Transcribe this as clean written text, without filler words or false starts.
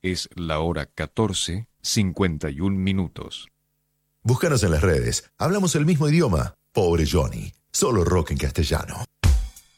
Es la hora 14:51. Búscanos en las redes. Hablamos el mismo idioma. Pobre Johnny. Solo rock en castellano.